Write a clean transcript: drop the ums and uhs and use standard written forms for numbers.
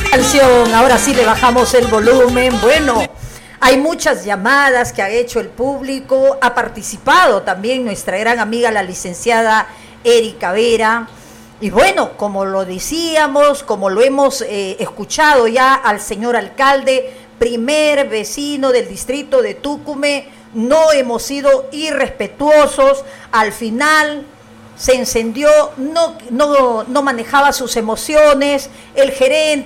Canción, ahora sí le bajamos el volumen. Bueno, hay muchas llamadas que ha hecho el público, ha participado también nuestra gran amiga la licenciada Erika Vera. Y bueno, como lo decíamos, como lo hemos escuchado ya al señor alcalde, primer vecino del distrito de Tucumán, no hemos sido irrespetuosos. Al final se encendió, no manejaba sus emociones, el gerente